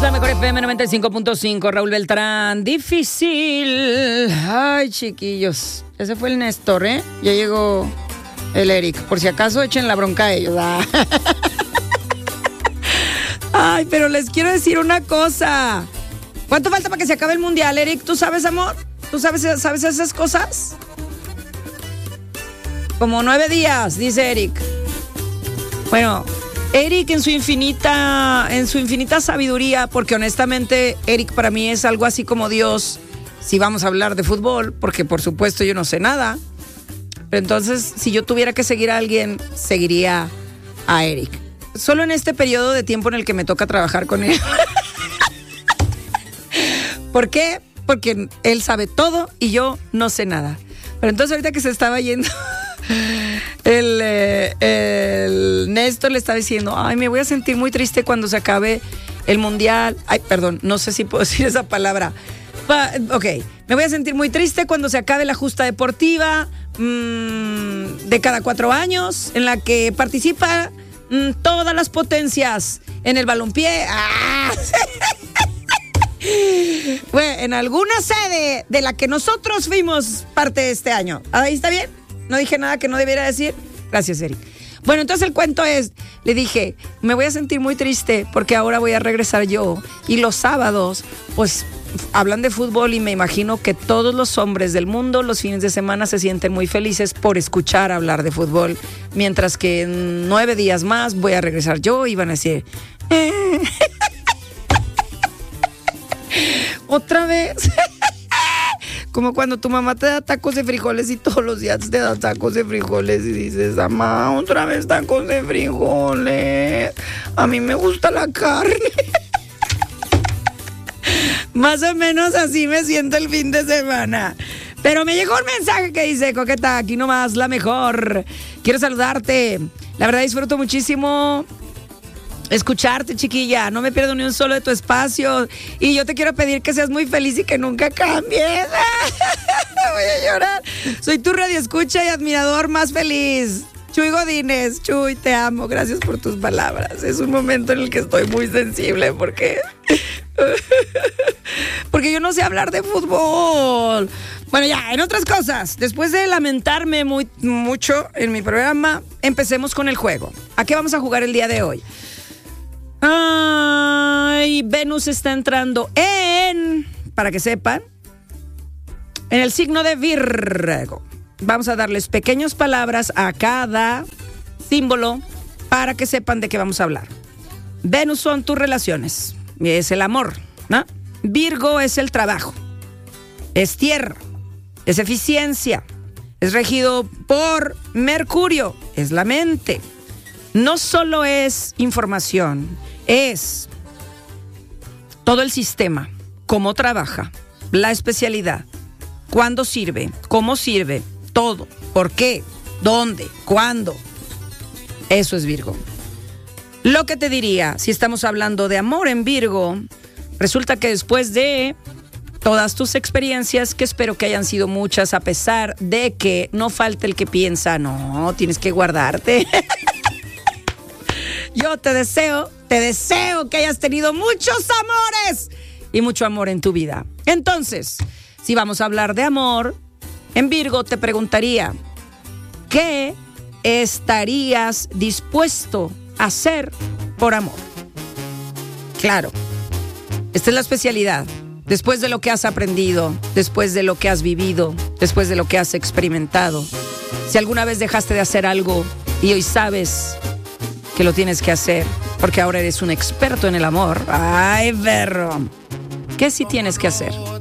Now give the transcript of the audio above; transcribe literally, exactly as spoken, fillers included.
La mejor F M noventa y cinco punto cinco, Raúl Beltrán. Difícil. Ay, chiquillos. Ese fue el Néstor, ¿eh? Ya llegó el Eric. Por si acaso echen la bronca a ellos. Ah. Ay, pero les quiero decir una cosa. ¿Cuánto falta para que se acabe el mundial, Eric? ¿Tú sabes, amor? ¿Tú sabes, sabes esas cosas? Como nueve días, dice Eric. Bueno, Eric en su infinita, en su infinita sabiduría, porque honestamente Eric para mí es algo así como Dios, si vamos a hablar de fútbol, porque por supuesto yo no sé nada. Pero entonces, si yo tuviera que seguir a alguien, seguiría a Eric. Solo en este periodo de tiempo en el que me toca trabajar con él. ¿Por qué? Porque él sabe todo y yo no sé nada. Pero entonces ahorita que se estaba yendo, el, eh, el Néstor le estaba diciendo, ay, me voy a sentir muy triste cuando se acabe el mundial. Ay, perdón, no sé si puedo decir esa palabra. Pa, ok, me voy a sentir muy triste cuando se acabe la justa deportiva mmm, de cada cuatro años, en la que participa mmm, todas las potencias en el balompié. ¡Ah! Bueno, en alguna sede de la que nosotros fuimos parte este año. ¿Ahí está bien? ¿No dije nada que no debiera decir? Gracias, Eric. Bueno, entonces el cuento es, le dije, me voy a sentir muy triste porque ahora voy a regresar yo. Y los sábados, pues, hablan de fútbol y me imagino que todos los hombres del mundo los fines de semana se sienten muy felices por escuchar hablar de fútbol. Mientras que en nueve días más voy a regresar yo y van a decir... Eh. Otra vez. Como cuando tu mamá te da tacos de frijoles y todos los días te da tacos de frijoles y dices, mamá, otra vez tacos de frijoles. A mí me gusta la carne. Más o menos así me siento el fin de semana. Pero me llegó un mensaje que dice, Coqueta, aquí nomás la mejor. Quiero saludarte. La verdad disfruto muchísimo escucharte, chiquilla. No me pierdo ni un solo de tu espacio. Y yo te quiero pedir que seas muy feliz y que nunca cambies. Voy a llorar. Soy tu radioescucha y admirador más feliz. Chuy Godínez. Chuy, te amo. Gracias por tus palabras. Es un momento en el que estoy muy sensible porque... porque yo no sé hablar de fútbol. Bueno, ya, en otras cosas. Después de lamentarme muy, mucho en mi programa, empecemos con el juego. ¿A qué vamos a jugar el día de hoy? Ay, Venus está entrando en, para que sepan, en el signo de Virgo. Vamos a darles pequeñas palabras a cada símbolo para que sepan de qué vamos a hablar. Venus son tus relaciones, es el amor, ¿no? Virgo es el trabajo, es tierra, es eficiencia, es regido por Mercurio, es la mente. No solo es información, es todo el sistema, cómo trabaja, la especialidad, cuándo sirve, cómo sirve, todo, por qué, dónde, cuándo. Eso es Virgo. Lo que te diría, si estamos hablando de amor en Virgo, resulta que después de todas tus experiencias, que espero que hayan sido muchas, a pesar de que no falte el que piensa, no, tienes que guardarte. Yo te deseo, te deseo que hayas tenido muchos amores y mucho amor en tu vida. Entonces, si vamos a hablar de amor, en Virgo te preguntaría, ¿qué estarías dispuesto a hacer por amor? Claro, esta es la especialidad. Después de lo que has aprendido, después de lo que has vivido, después de lo que has experimentado, si alguna vez dejaste de hacer algo y hoy sabes que lo tienes que hacer, porque ahora eres un experto en el amor. ¡Ay, perro! ¿Qué sí tienes que hacer?